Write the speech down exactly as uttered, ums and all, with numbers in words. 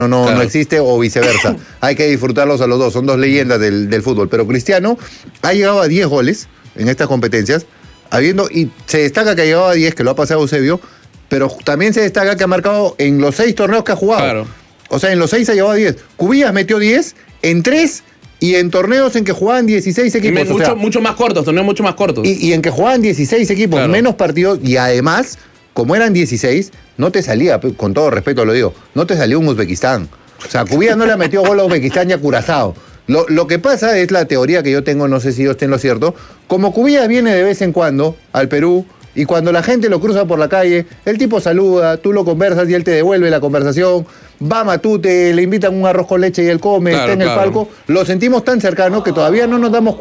no, no, Claro. no existe o viceversa. Hay que disfrutarlos a los dos, son dos leyendas del, del fútbol. Pero Cristiano ha llegado a diez goles en estas competencias, habiendo, y se destaca que ha llegado a diez, que lo ha pasado Eusebio, pero también se destaca que ha marcado en los seis torneos que ha jugado. Claro. O sea, en los seis ha llegado a diez. Cubillas metió diez en tres y en torneos en que jugaban dieciséis Y equipos. me- o mucho, sea, mucho más cortos, torneos mucho más cortos. y, y en que jugaban dieciséis equipos, Claro. menos partidos, y además, como eran dieciséis, no te salía, con todo respeto lo digo, no te salió un Uzbekistán. O sea, Cubillas no le metió gol a Uzbekistán y a Curazao. Lo, lo que pasa es la teoría que yo tengo, no sé si yo esté en lo cierto, como Cubillas viene de vez en cuando al Perú, y cuando la gente lo cruza por la calle, el tipo saluda, tú lo conversas y él te devuelve la conversación, va a Matute, le invitan un arroz con leche y él come, Claro, está en el claro. palco, lo sentimos tan cercano que todavía no nos damos